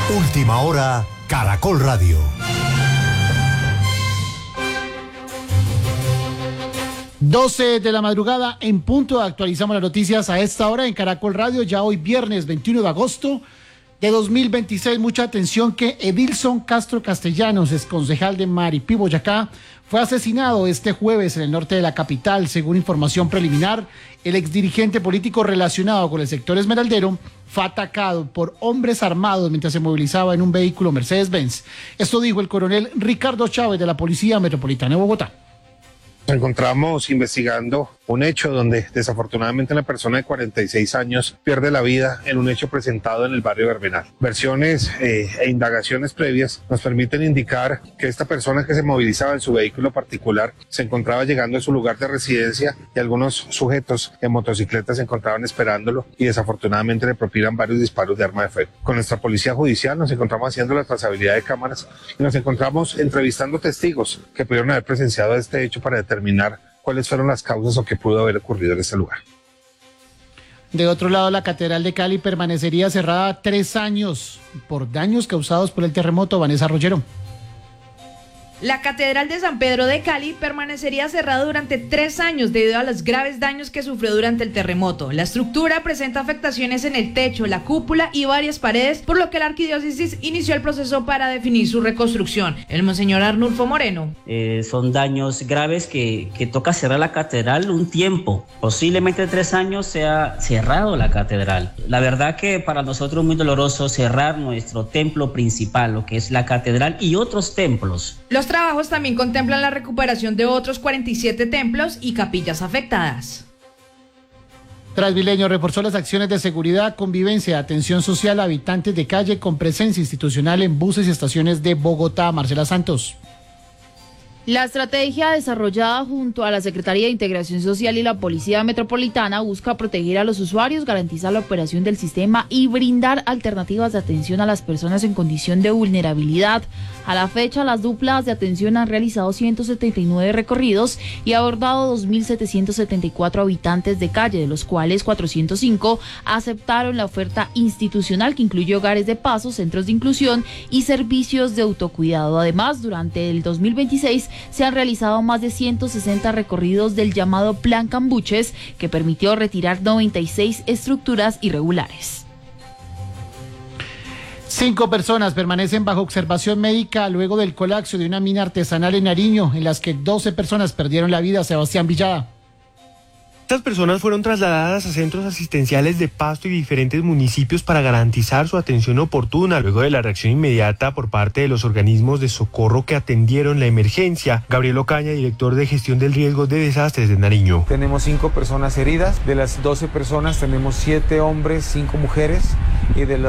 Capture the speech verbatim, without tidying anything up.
Última hora, Caracol Radio. doce de la madrugada en punto, actualizamos las noticias a esta hora en Caracol Radio, ya hoy viernes veintiuno de agosto de dos mil veintiséis. Mucha atención que Edilson Castro Castellanos, exconcejal de Maripí, Boyacá, fue asesinado este jueves en el norte de la capital. Según información preliminar, el exdirigente político relacionado con el sector esmeraldero fue atacado por hombres armados mientras se movilizaba en un vehículo Mercedes-Benz. Esto dijo el coronel Ricardo Chávez de la Policía Metropolitana de Bogotá. Nos encontramos investigando un hecho donde desafortunadamente una persona de cuarenta y seis años pierde la vida en un hecho presentado en el barrio Verbenal. Versiones eh, e indagaciones previas nos permiten indicar que esta persona que se movilizaba en su vehículo particular se encontraba llegando a su lugar de residencia y algunos sujetos en motocicletas se encontraban esperándolo y desafortunadamente le propinan varios disparos de arma de fuego. Con nuestra policía judicial nos encontramos haciendo la trazabilidad de cámaras y nos encontramos entrevistando testigos que pudieron haber presenciado este hecho para determinar cuáles fueron las causas o qué pudo haber ocurrido en este lugar. De otro lado, la Catedral de Cali permanecería cerrada tres años por daños causados por el terremoto. Vanessa Rollero. La Catedral de San Pedro de Cali permanecería cerrada durante tres años debido a los graves daños que sufrió durante el terremoto. La estructura presenta afectaciones en el techo, la cúpula y varias paredes, por lo que la arquidiócesis inició el proceso para definir su reconstrucción. El monseñor Arnulfo Moreno. Eh, son daños graves que, que toca cerrar la catedral un tiempo. Posiblemente tres años sea cerrado la catedral. La verdad que para nosotros es muy doloroso cerrar nuestro templo principal, lo que es la catedral y otros templos. Los trabajos también contemplan la recuperación de otros cuarenta y siete templos y capillas afectadas. Transmilenio reforzó las acciones de seguridad, convivencia y atención social a habitantes de calle con presencia institucional en buses y estaciones de Bogotá. Marcela Santos. La estrategia desarrollada junto a la Secretaría de Integración Social y la Policía Metropolitana busca proteger a los usuarios, garantizar la operación del sistema y brindar alternativas de atención a las personas en condición de vulnerabilidad. A la fecha, las duplas de atención han realizado ciento setenta y nueve recorridos y abordado dos mil setecientos setenta y cuatro habitantes de calle, de los cuales cuatrocientos cinco aceptaron la oferta institucional que incluye hogares de paso, centros de inclusión y servicios de autocuidado. Además, durante el dos mil veintiséis se han realizado más de ciento sesenta recorridos del llamado Plan Cambuches, que permitió retirar noventa y seis estructuras irregulares. Cinco personas permanecen bajo observación médica luego del colapso de una mina artesanal en Nariño, en las que doce personas perdieron la vida. Sebastián Villada. Estas personas fueron trasladadas a centros asistenciales de Pasto y diferentes municipios para garantizar su atención oportuna luego de la reacción inmediata por parte de los organismos de socorro que atendieron la emergencia. Gabriel Ocaña, director de gestión del riesgo de desastres de Nariño. Tenemos cinco personas heridas, de las doce personas tenemos siete hombres, cinco mujeres y de las